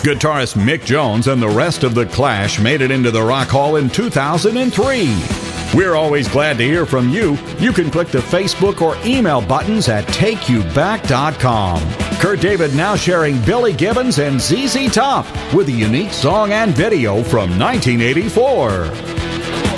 Guitarist Mick Jones and the rest of The Clash made it into the Rock Hall in 2003. We're always glad to hear from you. You can click the Facebook or email buttons at TakeYouBack.com. Kurt David now sharing Billy Gibbons and ZZ Top with a unique song and video from 1984.